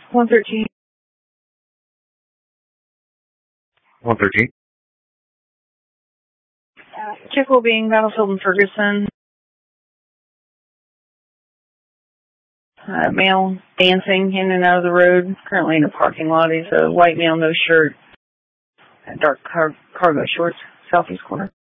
113. 113. Chickle being Battlefield and Ferguson. Male dancing in and out of the road. Currently in the parking lot. He's a white male, no shirt. Dark cargo shorts. Southeast corner.